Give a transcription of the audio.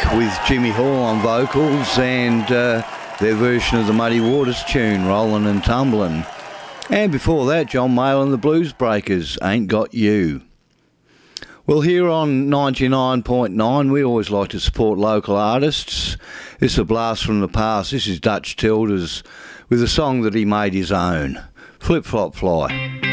with Jimmy Hall on vocals and their version of the Muddy Waters tune, Rollin' and Tumblin'. And before that, John Mayall and the Blues Breakers, Ain't Got You. Well, here on 99.9, we always like to support local artists. This is a blast from the past. This is Dutch Tilders with a song that he made his own, Flip Flop Fly.